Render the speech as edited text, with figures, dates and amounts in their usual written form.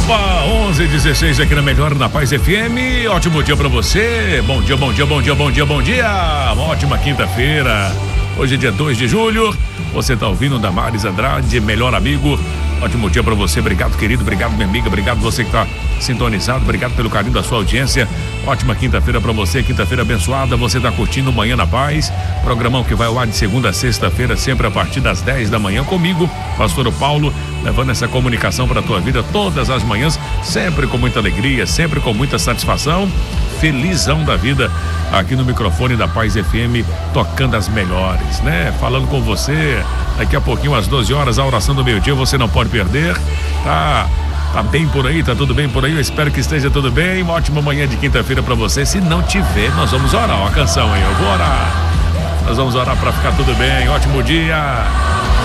Opa, 11h16 aqui na Melhor na Paz FM. Ótimo dia pra você. Bom dia, bom dia, bom dia, bom dia, bom dia. Uma ótima quinta-feira. Hoje é dia 2 de julho. Você tá ouvindo Damares Andrade, melhor amigo. Ótimo dia pra você. Obrigado, querido. Obrigado, minha amiga. Obrigado você que tá sintonizado. Obrigado pelo carinho da sua audiência. Ótima quinta-feira pra você. Quinta-feira abençoada. Você tá curtindo Manhã na Paz. Programão que vai ao ar de segunda a sexta-feira, sempre a partir das 10 da manhã comigo, Pastor Paulo, levando essa comunicação pra tua vida todas as manhãs, sempre com muita alegria, sempre com muita satisfação. Felizão da vida aqui no microfone da Paz FM, tocando as melhores, né? Falando com você, daqui a pouquinho às 12 horas, a oração do meio-dia, você não pode perder, tá bem por aí, tá tudo bem por aí, eu espero que esteja tudo bem. Uma ótima manhã de quinta-feira pra você. Se não tiver, nós vamos orar, uma canção aí, eu vou orar, nós vamos orar pra ficar tudo bem. Ótimo dia.